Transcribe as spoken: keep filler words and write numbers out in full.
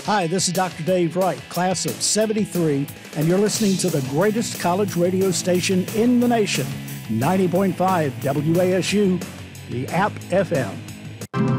Hi, this is Doctor Dave Wright, class of seventy-three, and you're listening to the greatest college radio station in the nation, ninety point five W A S U, the App F M.